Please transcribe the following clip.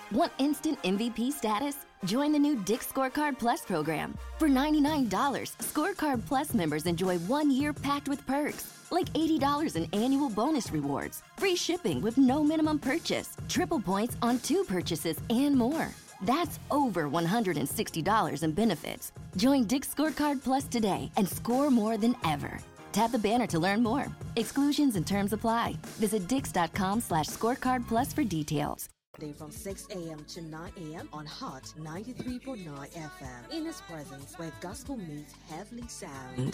Want instant MVP status? Join the new Dick's Scorecard Plus program. For $99, Scorecard Plus members enjoy 1 year packed with perks, like $80 in annual bonus rewards, free shipping with no minimum purchase, triple points on 2 purchases, and more. That's over $160 in benefits. Join Dick's Scorecard Plus today and score more than ever. Tap the banner to learn more. Exclusions and terms apply. Visit dix.com/scorecard plus for details. From 6 a.m. to 9 a.m. on Hot 93.9 FM. In his presence, where gospel meets heavenly sound.